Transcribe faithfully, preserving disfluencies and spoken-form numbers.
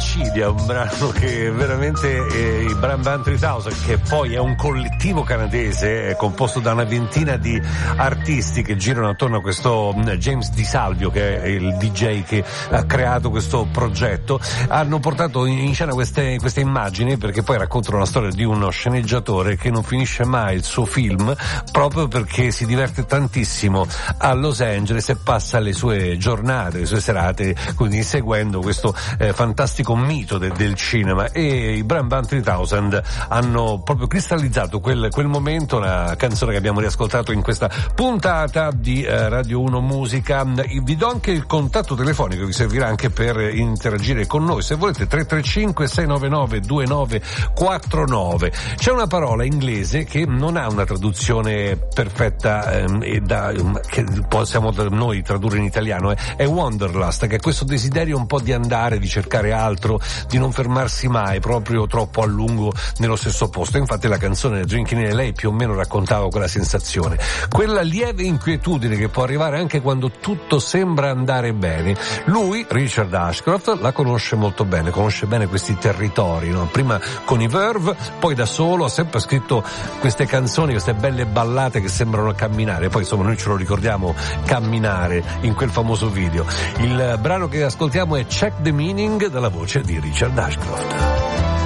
Accidia, un brano che veramente eh, i Bram Band tremila, che poi è un collettivo canadese eh, composto da una ventina di artisti che girano attorno a questo mh, James Di Salvio, che è il D J che ha creato questo progetto. Hanno portato in, in scena queste, queste immagini perché poi raccontano la storia di uno sceneggiatore che non finisce mai il suo film proprio perché si diverte tantissimo a Los Angeles e passa le sue giornate, le sue serate, quindi seguendo questo eh, fantastico mito de, del cinema. E i Bram Band tremila hanno proprio cristallizzato quel, quel momento, la canzone che abbiamo riascoltato in questa puntata di eh, Radio uno Musica. Vi do anche il contatto telefonico che vi servirà anche per interagire con noi, se volete. Tre tre cinque sei nove nove due nove quattro nove. C'è una parola inglese che non ha una traduzione perfetta ehm, e da, che possiamo noi tradurre in italiano, eh, è wanderlust, che è questo desiderio un po' di andare, di cercare altro, di non fermarsi mai proprio troppo a lungo nello stesso posto. Infatti la canzone Drinking in L A più o meno raccontava quella sensazione, quella lieve inquietudine che può arrivare anche quando tutto sembra andare bene. Lui, Richard Ashcroft, la conosce molto bene, conosce bene questi territori, no? Prima con i Verve, poi da solo ha sempre scritto queste canzoni, queste belle ballate che sembrano camminare, poi insomma noi ce lo ricordiamo camminare in quel famoso video. Il brano che ascoltiamo è Check the Meaning, dalla voce di Richard Ashcroft.